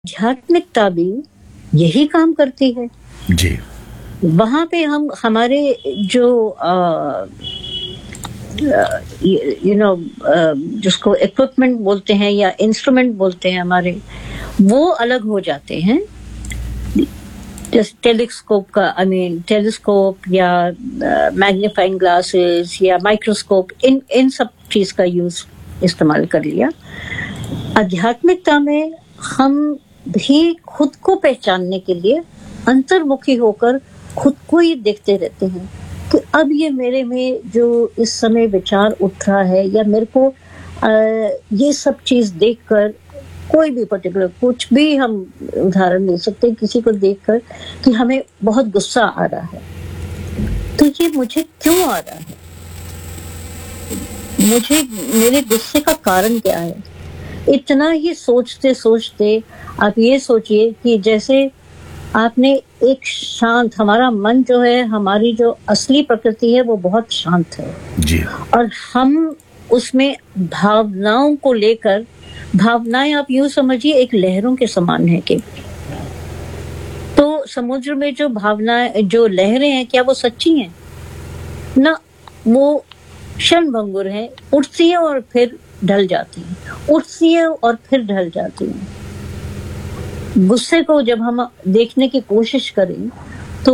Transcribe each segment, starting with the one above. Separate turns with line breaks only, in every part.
आध्यात्मिकता भी यही काम करती है।
जी।
वहां पे हम हमारे जो जिसको इक्विपमेंट बोलते हैं या इंस्ट्रूमेंट बोलते हैं हमारे, वो अलग हो जाते हैं। जैसे टेलीस्कोप या मैग्नीफाइंग ग्लासेस या माइक्रोस्कोप, इन सब चीज का यूज इस्तेमाल कर लिया। आध्यात्मिकता में हम भी खुद को पहचानने के लिए अंतर्मुखी होकर खुद को ही देखते रहते हैं कि अब ये मेरे में जो इस समय विचार उठ रहा है, या मेरे को ये सब चीज देखकर, कोई भी पर्टिकुलर कुछ भी हम उदाहरण ले सकते हैं, किसी को देखकर कि हमें बहुत गुस्सा आ रहा है, तो ये मुझे क्यों आ रहा है, मुझे मेरे गुस्से का कारण क्या है। इतना ही सोचते सोचते आप ये सोचिए कि जैसे आपने एक शांत, हमारा मन जो है, हमारी जो असली प्रकृति है वो बहुत शांत है
जी।
और हम उसमें भावनाओं को लेकर, भावनाएं आप यूं समझिए एक लहरों के समान है कि तो समुद्र में जो भावनाएं, जो लहरें हैं, क्या वो सच्ची हैं? ना, वो क्षणभंगुर है, उठती है और फिर ढल जाती है, उठती है और फिर ढल जाती है। गुस्से को जब हम देखने की कोशिश करें तो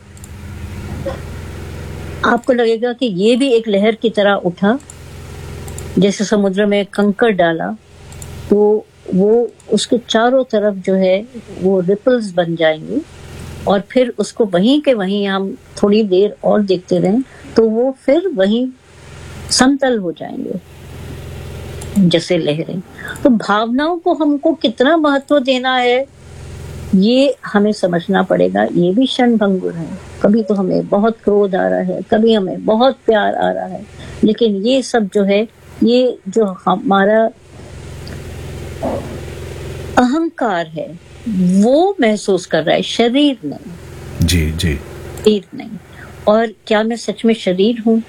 आपको लगेगा कि ये भी एक लहर की तरह उठा, जैसे समुद्र में कंकड़ डाला तो वो उसके चारों तरफ जो है वो रिपल्स बन जाएंगे, और फिर उसको वहीं के वहीं हम थोड़ी देर और देखते रहें तो वो फिर वहीं समतल हो जाएंगे जैसे लहरें। तो भावनाओं को हमको कितना महत्व देना है ये हमें समझना पड़ेगा। ये भी क्षणभंगुर है, कभी तो हमें बहुत क्रोध आ रहा है, कभी हमें बहुत प्यार आ रहा है, लेकिन ये सब जो है, ये जो हमारा अहंकार है वो महसूस कर रहा है, शरीर नहीं।
जी जी।
शरीर नहीं। और क्या मैं सच में शरीर हूं?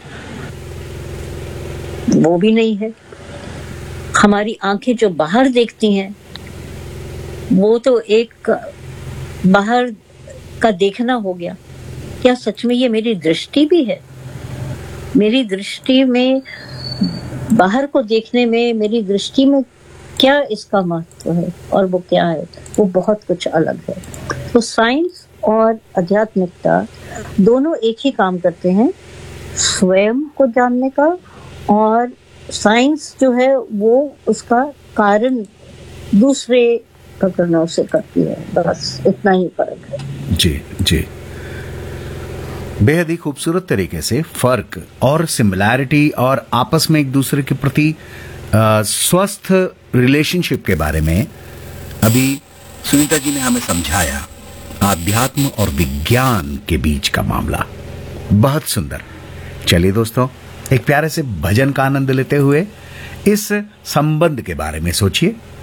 वो भी नहीं है। हमारी आंखें जो बाहर देखती हैं वो तो एक बाहर का देखना हो गया। क्या सच में ये मेरी दृष्टि भी है? मेरी दृष्टि में, बाहर को देखने में, मेरी दृष्टि में क्या इसका महत्व है और वो क्या है? वो बहुत कुछ अलग है। तो साइंस और आध्यात्मिकता दोनों एक ही काम करते हैं, स्वयं को जानने का, और साइंस जो है वो उसका कारण दूसरे प्रकरणों से करती है। बस इतना ही फर्क है।
जी जी। बेहद ही खूबसूरत तरीके से फर्क और सिमिलैरिटी और आपस में एक दूसरे के प्रति स्वस्थ रिलेशनशिप के बारे में अभी सुनीता जी ने हमें समझाया। आध्यात्म और विज्ञान के बीच का मामला बहुत सुंदर। चलिए दोस्तों, एक प्यारे से भजन का आनंद लेते हुए इस संबंध के बारे में सोचिए।